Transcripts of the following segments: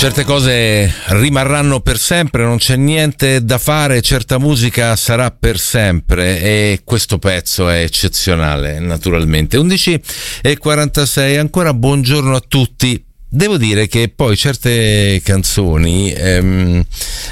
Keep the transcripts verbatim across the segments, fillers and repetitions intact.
Certe cose rimarranno per sempre, non c'è niente da fare, certa musica sarà per sempre e questo pezzo è eccezionale, naturalmente. undici e quarantasei, ancora buongiorno a tutti. Devo dire che poi certe canzoni ehm,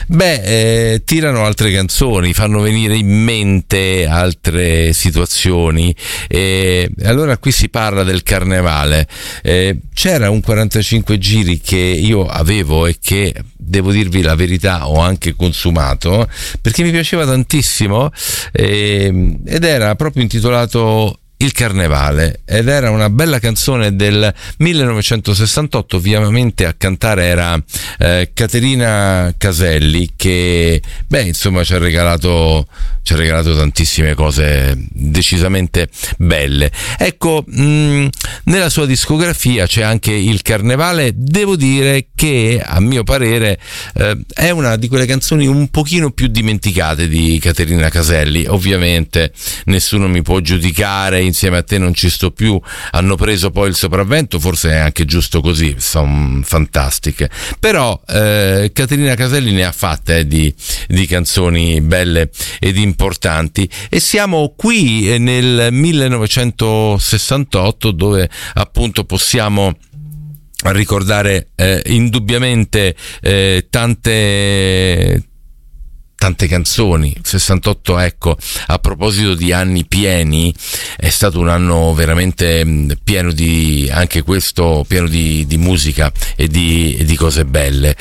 beh eh, tirano altre canzoni, fanno venire in mente altre situazioni, e allora qui si parla del carnevale. Eh, c'era un quarantacinque giri che io avevo e che, devo dirvi la verità, ho anche consumato perché mi piaceva tantissimo, eh, ed era proprio intitolato Il Carnevale, ed era una bella canzone del millenovecentosessantotto. Ovviamente a cantare era eh, Caterina Caselli, che beh insomma ci ha regalato ci ha regalato tantissime cose decisamente belle. Ecco, mh, nella sua discografia c'è anche Il Carnevale. Devo dire che a mio parere eh, è una di quelle canzoni un pochino più dimenticate di Caterina Caselli. Ovviamente nessuno mi può giudicare, Insieme a te non ci sto più, hanno preso poi il sopravvento, forse è anche giusto così, sono fantastiche. Però eh, Caterina Caselli ne ha fatte eh, di, di canzoni belle ed importanti, e siamo qui nel millenovecentosessantotto, dove appunto possiamo ricordare eh, indubbiamente eh, tante tante canzoni. sessantotto, ecco, a proposito di anni pieni, è stato un anno veramente pieno di, anche questo, pieno di, di musica e di, e di cose belle.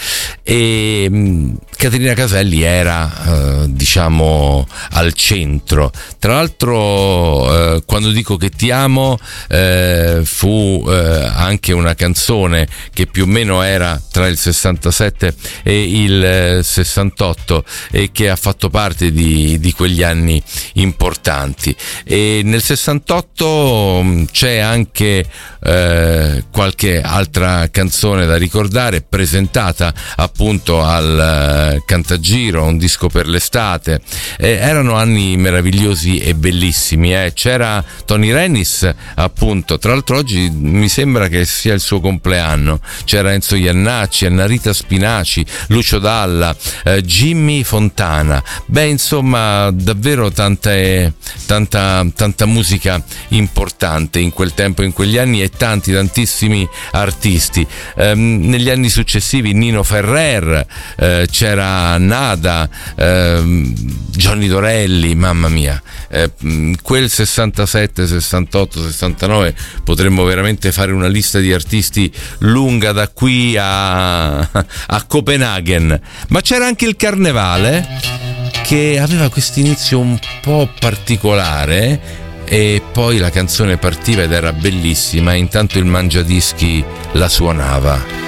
E mh, Caterina Caselli era, eh, diciamo, al centro. Tra l'altro, eh, quando dico che ti amo, eh, fu eh, anche una canzone che più o meno era tra il sessantasette e il eh, sessantotto, e che ha fatto parte di, di quegli anni importanti. E nel sessantotto c'è anche eh, qualche altra canzone da ricordare, presentata appunto al eh, Cantagiro, un disco per l'estate. Eh, erano anni meravigliosi e bellissimi. Eh. C'era Tony Rennis, appunto, tra l'altro oggi mi sembra che sia il suo compleanno. C'era Enzo Iannacci, Annarita Spinaci, Lucio Dalla, eh, Jimmy Fontana. Beh, insomma, davvero tanta, tanta, tanta musica importante in quel tempo, in quegli anni, e tanti, tantissimi artisti. Ehm, negli anni successivi Nino Ferrer, eh, c'era Nada, ehm, Johnny Dorelli, mamma mia. Eh, quel sessantasette, sessantotto, sessantanove potremmo veramente fare una lista di artisti lunga da qui a, a Copenaghen. Ma c'era anche il Carnevale, che aveva questo inizio un po' particolare, e poi la canzone partiva ed era bellissima, intanto il mangiadischi la suonava.